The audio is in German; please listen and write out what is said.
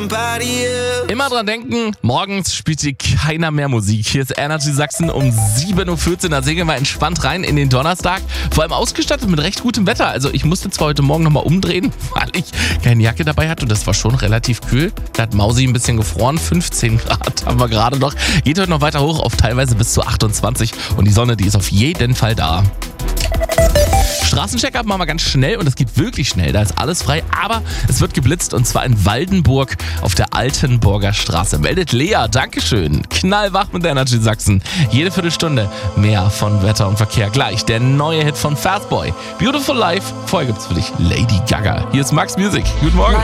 Immer dran denken, morgens spielt hier keiner mehr Musik. Hier ist Energy Sachsen um 7.14 Uhr. Da segeln wir entspannt rein in den Donnerstag. Vor allem ausgestattet mit recht gutem Wetter. Also ich musste zwar heute Morgen nochmal umdrehen, weil ich keine Jacke dabei hatte. Und das war schon relativ kühl. Da hat Mausi ein bisschen gefroren. 15 Grad haben wir gerade noch. Geht heute noch weiter hoch auf teilweise bis zu 28. Und die Sonne, die ist auf jeden Fall da. Straßencheck-up machen wir ganz schnell und es geht wirklich schnell, da ist alles frei, aber es wird geblitzt und zwar in Waldenburg auf der Altenburger Straße. Meldet Lea, Dankeschön. Knallwach mit Energy Sachsen. Jede Viertelstunde mehr von Wetter und Verkehr. Gleich der neue Hit von Fastboy. Beautiful Life. Vorher gibt's für dich Lady Gaga. Hier ist Max Music. Guten Morgen.